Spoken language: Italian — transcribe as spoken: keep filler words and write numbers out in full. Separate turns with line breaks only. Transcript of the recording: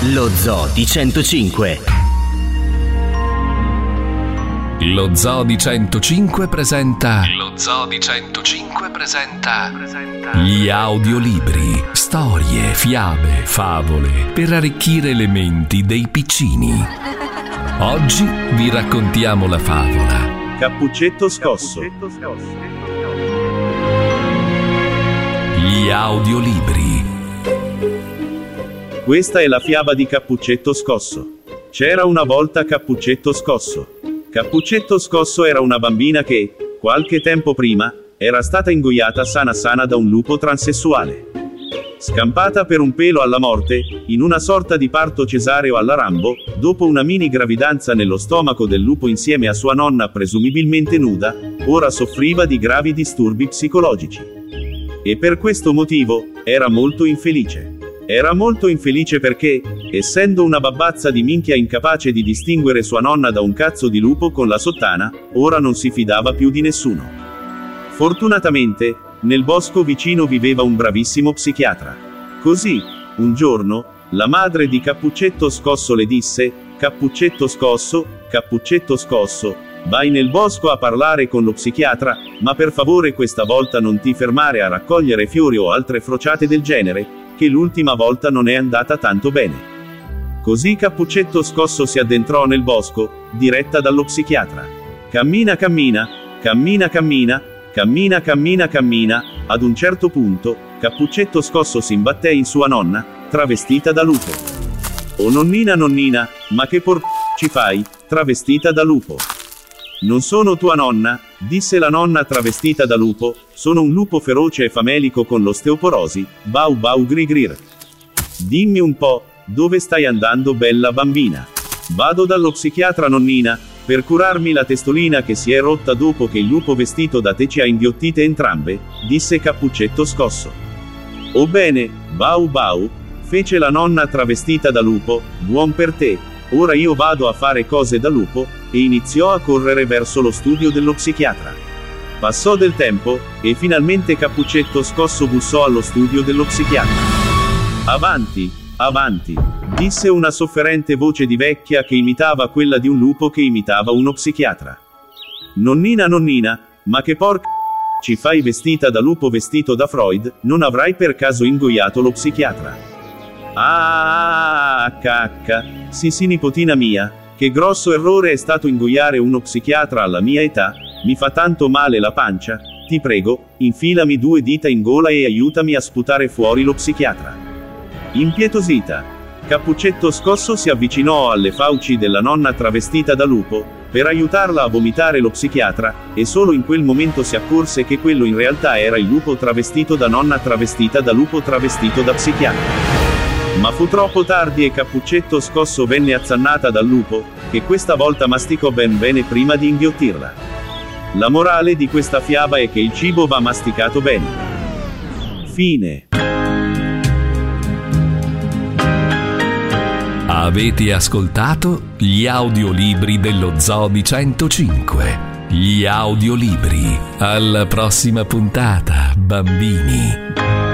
Lo Zoo di centocinque.
Lo Zoo di centocinque presenta Lo Zoo di centocinque presenta gli audiolibri, storie, fiabe, favole per arricchire le menti dei piccini. Oggi vi raccontiamo la favola
Cappuccetto Scosso.
Gli audiolibri.
Questa è la fiaba di Cappuccetto Scosso. C'era una volta Cappuccetto Scosso. Cappuccetto Scosso era una bambina che, qualche tempo prima, era stata ingoiata sana sana da un lupo transessuale. Scampata per un pelo alla morte, in una sorta di parto cesareo alla Rambo, dopo una mini gravidanza nello stomaco del lupo insieme a sua nonna presumibilmente nuda, ora soffriva di gravi disturbi psicologici. E per questo motivo, era molto infelice. Era molto infelice perché, essendo una babbazza di minchia incapace di distinguere sua nonna da un cazzo di lupo con la sottana, ora non si fidava più di nessuno. Fortunatamente, nel bosco vicino viveva un bravissimo psichiatra. Così, un giorno, la madre di Cappuccetto Scosso le disse: Cappuccetto Scosso, Cappuccetto Scosso, vai nel bosco a parlare con lo psichiatra, ma per favore questa volta non ti fermare a raccogliere fiori o altre frociate del genere, che l'ultima volta non è andata tanto bene. Così Cappuccetto Scosso si addentrò nel bosco, diretta dallo psichiatra. Cammina cammina, cammina cammina, cammina cammina cammina, ad un certo punto, Cappuccetto Scosso si imbatté in sua nonna, travestita da lupo. Oh nonnina nonnina, ma che por... ci fai, travestita da lupo? Non sono tua nonna, disse la nonna travestita da lupo, sono un lupo feroce e famelico con l'osteoporosi, bau bau grigrir. Dimmi un po', dove stai andando bella bambina? Vado dallo psichiatra nonnina, per curarmi la testolina che si è rotta dopo che il lupo vestito da te ci ha inghiottite entrambe, disse Cappuccetto Scosso. Oh bene, bau bau, fece la nonna travestita da lupo, buon per te, ora io vado a fare cose da lupo, e iniziò a correre verso lo studio dello psichiatra. Passò del tempo, e finalmente Cappuccetto Scosso bussò allo studio dello psichiatra. Avanti, avanti, disse una sofferente voce di vecchia che imitava quella di un lupo che imitava uno psichiatra. Nonnina nonnina, ma che porca ci fai vestita da lupo vestito da Freud, non avrai per caso ingoiato lo psichiatra? Ah, cacca, sì sì nipotina mia, che grosso errore è stato ingoiare uno psichiatra alla mia età, mi fa tanto male la pancia, ti prego, infilami due dita in gola e aiutami a sputare fuori lo psichiatra. Impietosita, Cappuccetto Scosso si avvicinò alle fauci della nonna travestita da lupo, per aiutarla a vomitare lo psichiatra, e solo in quel momento si accorse che quello in realtà era il lupo travestito da nonna travestita da lupo travestito da psichiatra. Ma fu troppo tardi e Cappuccetto Scosso venne azzannata dal lupo, che questa volta masticò ben bene prima di inghiottirla. La morale di questa fiaba è che il cibo va masticato bene. Fine.
Avete ascoltato gli audiolibri dello Zoo di centocinque. Gli audiolibri. Alla prossima puntata, bambini.